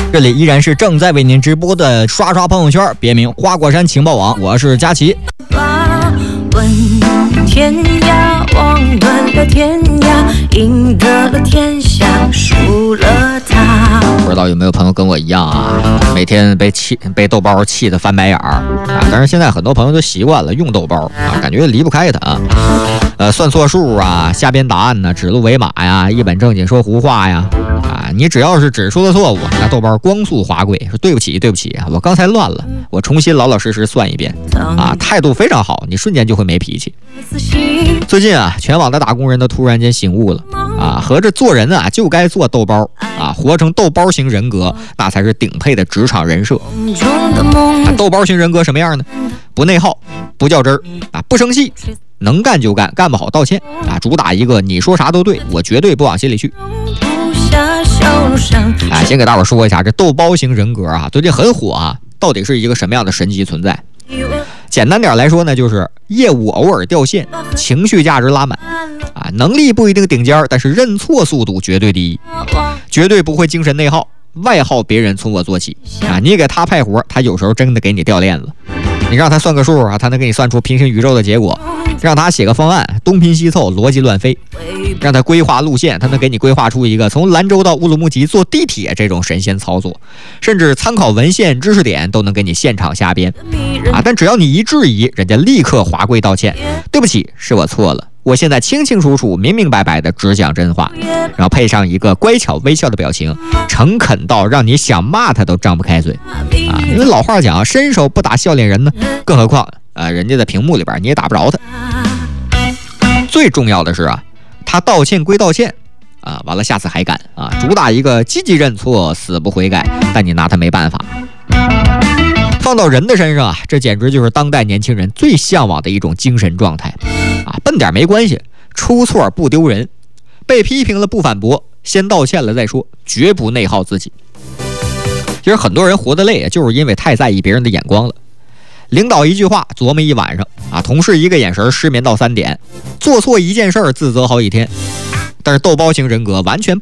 这里依然是正在为您直播的刷刷朋友圈，别名花果山情报网，我是佳琪。 问天涯，望断了天涯，赢得了天下，输了他。 不知道有没有朋友跟我一样啊，每天被豆包气得翻白眼儿啊！但是现在很多朋友都习惯了用豆包啊，感觉离不开它。算错数啊，瞎编答案呢，指鹿为马呀，一本正经说胡话呀。你只要是指出了错误，那豆包光速滑跪，说对不起，我刚才乱了，我重新老老实实算一遍啊，态度非常好，你瞬间就会没脾气。最近啊，全网的打工人都突然间醒悟了啊，合着做人啊就该做豆包啊，活成豆包型人格，那才是顶配的职场人设。豆包型人格什么样呢？不内耗，不较真儿啊，不生气，能干就干，干不好道歉啊，主打一个你说啥都对，我绝对不往心里去。先给大伙说一下这豆包型人格啊，最近很火啊，到底是一个什么样的神级存在？简单点来说呢，就是业务偶尔掉线，情绪价值拉满啊，能力不一定顶尖，但是认错速度绝对第一，绝对不会精神内耗，外耗别人从我做起啊！你给他派活，他有时候真的给你掉链子。你让他算个数啊，他能给你算出平行宇宙的结果；让他写个方案，东拼西凑，逻辑乱飞；让他规划路线，他能给你规划出一个从兰州到乌鲁木齐坐地铁这种神仙操作，甚至参考文献知识点都能给你现场瞎编啊！但只要你一质疑，人家立刻滑跪道歉，对不起，是我错了。我现在清清楚楚、明明白白的只讲真话，然后配上一个乖巧微笑的表情，诚恳到让你想骂他都张不开嘴啊！因为老话讲，伸手不打笑脸人呢，更何况人家在屏幕里边你也打不着他。最重要的是啊，他道歉归道歉啊，完了下次还干啊，主打一个积极认错、死不悔改，但你拿他没办法。放到人的身上啊，这简直就是当代年轻人最向往的一种精神状态啊！笨点没关系，出错不丢人，被批评了不反驳，先道歉了再说，绝不内耗自己。其实很多人活得累，就是因为太在意别人的眼光了。领导一句话琢磨一晚上啊，同事一个眼神失眠到3点，做错一件事自责好几天。但是豆包型人格完全